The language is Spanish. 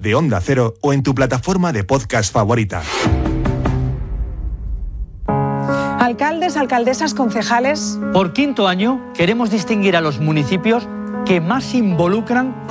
de Onda Cero o en tu plataforma de podcast favorita. Alcaldes, alcaldesas, concejales. Por quinto año queremos distinguir a los municipios que más involucran